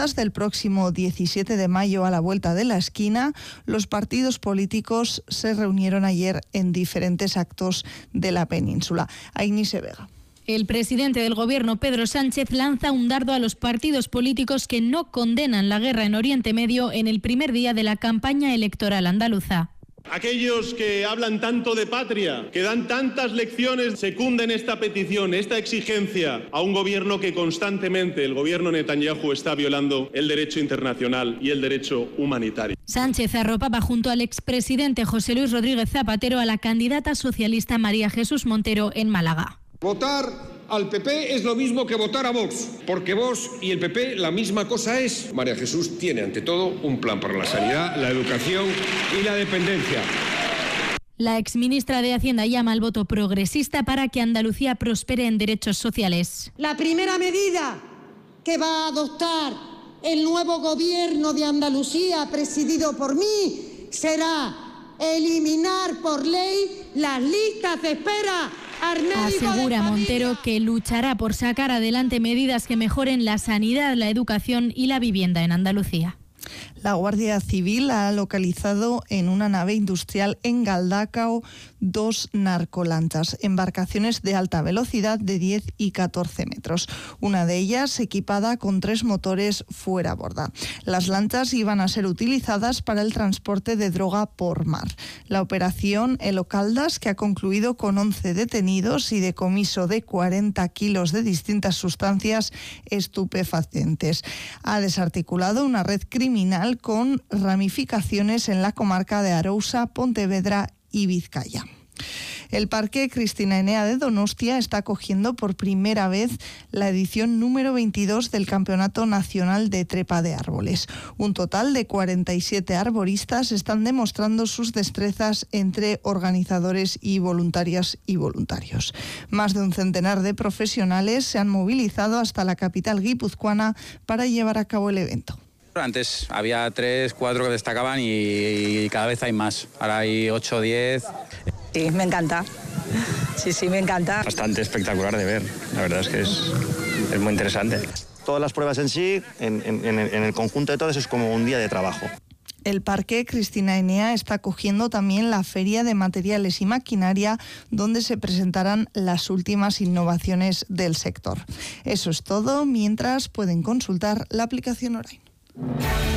puertas del próximo 17 de mayo, a la vuelta de la esquina, los partidos políticos se reunieron ayer en diferentes actos de la península. Ainise Vega. El presidente del Gobierno, Pedro Sánchez, lanza un dardo a los partidos políticos que no condenan la guerra en Oriente Medio en el primer día de la campaña electoral andaluza. Aquellos que hablan tanto de patria, que dan tantas lecciones, secunden esta petición, esta exigencia a un gobierno que constantemente, el gobierno Netanyahu, está violando el derecho internacional y el derecho humanitario. Sánchez arropaba junto al expresidente José Luis Rodríguez Zapatero a la candidata socialista María Jesús Montero en Málaga. Votar al PP es lo mismo que votar a Vox, porque Vox y el PP la misma cosa es. María Jesús tiene ante todo un plan para la sanidad, la educación y la dependencia. La exministra de Hacienda llama al voto progresista para que Andalucía prospere en derechos sociales. La primera medida que va a adoptar el nuevo gobierno de Andalucía, presidido por mí, será eliminar por ley las listas de espera. Asegura Montero que luchará por sacar adelante medidas que mejoren la sanidad, la educación y la vivienda en Andalucía. La Guardia Civil ha localizado en una nave industrial en Galdacao 2 narcolanchas, embarcaciones de alta velocidad de 10 y 14 metros. Una de ellas equipada con 3 motores fuera borda. Las lanchas iban a ser utilizadas para el transporte de droga por mar. La operación Elo Caldas, que ha concluido con 11 detenidos y decomiso de 40 kilos de distintas sustancias estupefacientes, ha desarticulado una red criminal con ramificaciones en la comarca de Arousa, Pontevedra y Vizcaya. El Parque Cristina Enea de Donostia está acogiendo por primera vez la edición número 22 del Campeonato Nacional de Trepa de Árboles. Un total de 47 arboristas están demostrando sus destrezas entre organizadores y voluntarias y voluntarios. Más de un centenar de profesionales se han movilizado hasta la capital guipuzcoana para llevar a cabo el evento. Antes había 3, 4 que destacaban y cada vez hay más. Ahora hay 8, 10. Sí, me encanta. Sí, me encanta. Bastante espectacular de ver. La verdad es que es muy interesante. Todas las pruebas en sí, en el conjunto de todas, es como un día de trabajo. El Parque Cristina Enea está acogiendo también la Feria de Materiales y Maquinaria, donde se presentarán las últimas innovaciones del sector. Eso es todo, mientras pueden consultar la aplicación Orain.